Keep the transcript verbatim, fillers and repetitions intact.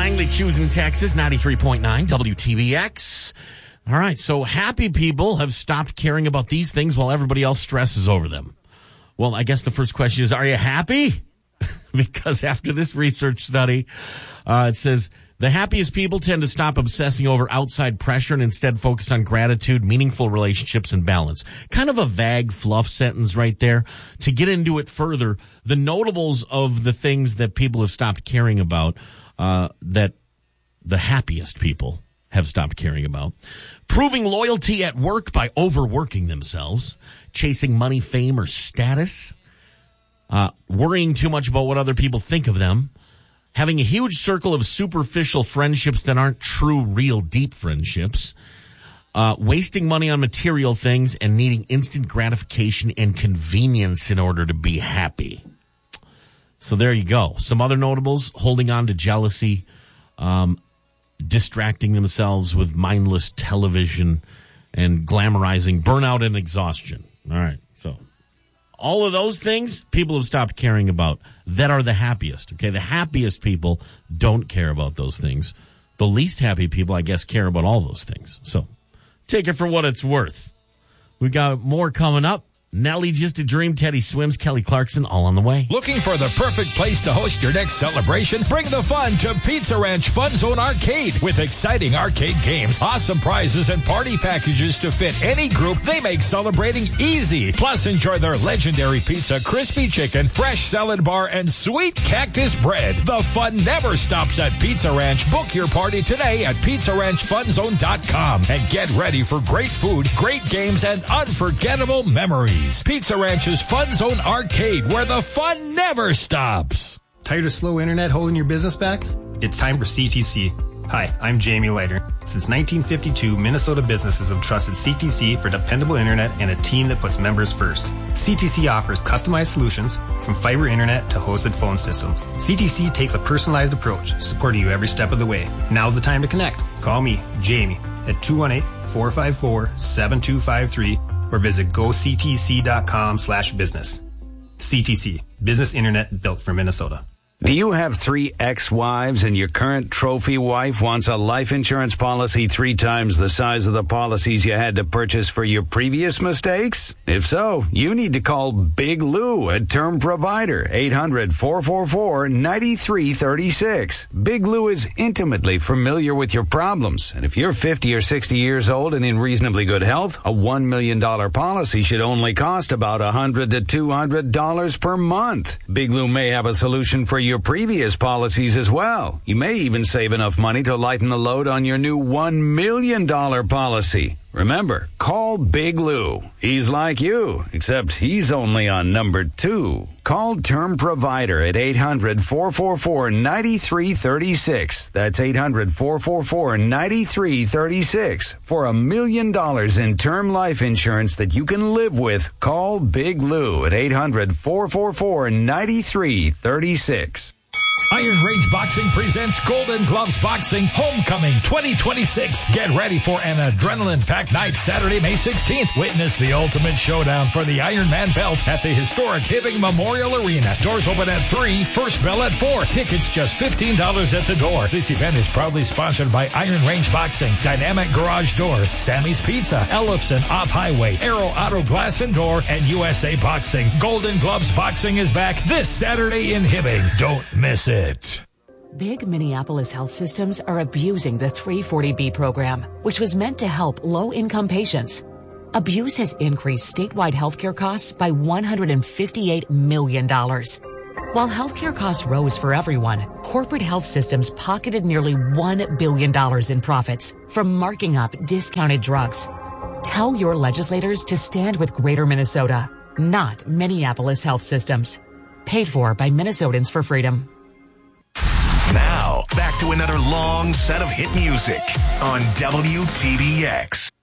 kindly choosing Texas, ninety-three point nine W T B X. All right, so happy people have stopped caring about these things while everybody else stresses over them. Well, I guess the first question is, are you happy? Because after this research study, uh, it says the happiest people tend to stop obsessing over outside pressure and instead focus on gratitude, meaningful relationships, and balance. Kind of a vague fluff sentence right there. To get into it further, the notables of the things that people have stopped caring about, uh, that the happiest people have stopped caring about. Proving loyalty at work by overworking themselves, chasing money, fame, or status, uh, worrying too much about what other people think of them, having a huge circle of superficial friendships that aren't true, real, deep friendships, uh, wasting money on material things, and needing instant gratification and convenience in order to be happy. So there you go. Some other notables: holding on to jealousy, um, distracting themselves with mindless television, and glamorizing burnout and exhaustion. All right, so all of those things people have stopped caring about that are the happiest. Okay, the happiest people don't care about those things. The least happy people, I guess, care about all those things. So take it for what it's worth. We got more coming up. Nelly, Just a Dream, Teddy Swims, Kelly Clarkson, all on the way. Looking for the perfect place to host your next celebration? Bring the fun to Pizza Ranch Fun Zone Arcade. With exciting arcade games, awesome prizes, and party packages to fit any group, they make celebrating easy. Plus, enjoy their legendary pizza, crispy chicken, fresh salad bar, and sweet cactus bread. The fun never stops at Pizza Ranch. Book your party today at pizza ranch fun zone dot com and get ready for great food, great games, and unforgettable memories. Pizza Ranch's Fun Zone Arcade, where the fun never stops. Tired of slow internet holding your business back? It's time for C T C. Hi, I'm Jamie Leiter. Since nineteen fifty-two, Minnesota businesses have trusted C T C for dependable internet and a team that puts members first. C T C offers customized solutions from fiber internet to hosted phone systems. C T C takes a personalized approach, supporting you every step of the way. Now's the time to connect. Call me, Jamie, at two one eight, four five four, seven two five three or visit go c t c dot com slash business. C T C, business internet built for Minnesota. Do you have three ex-wives and your current trophy wife wants a life insurance policy three times the size of the policies you had to purchase for your previous mistakes? If so, you need to call Big Lou at Term Provider, eight hundred, four four four, nine three three six. Big Lou is intimately familiar with your problems, and if you're fifty or sixty years old and in reasonably good health, a one million dollars policy should only cost about one hundred to two hundred dollars per month. Big Lou may have a solution for your previous policies as well. You may even save enough money to lighten the load on your new one million dollars policy. Remember, call Big Lou. He's like you, except he's only on number two. Call Term Provider at eight hundred, four four four, nine three three six. That's eight hundred, four four four, nine three three six. For a million dollars in term life insurance that you can live with, call Big Lou at eight hundred, four four four, nine three three six. Iron Range Boxing presents Golden Gloves Boxing Homecoming twenty twenty-six. Get ready for an adrenaline-packed night Saturday, May sixteenth. Witness the ultimate showdown for the Iron Man belt at the historic Hibbing Memorial Arena. Doors open at three, first bell at four. Tickets just fifteen dollars at the door. This event is proudly sponsored by Iron Range Boxing, Dynamic Garage Doors, Sammy's Pizza, Ellefson Off-Highway, Aero Auto Glass and Door, and U S A Boxing. Golden Gloves Boxing is back this Saturday in Hibbing. Don't miss it. It. Big Minneapolis health systems are abusing the three forty B program, which was meant to help low-income patients. Abuse has increased statewide healthcare costs by one hundred fifty-eight million dollars. While healthcare costs rose for everyone, corporate health systems pocketed nearly one billion dollars in profits from marking up discounted drugs. Tell your legislators to stand with Greater Minnesota, not Minneapolis health systems. Paid for by Minnesotans for Freedom. Now, back to another long set of hit music on W T B X.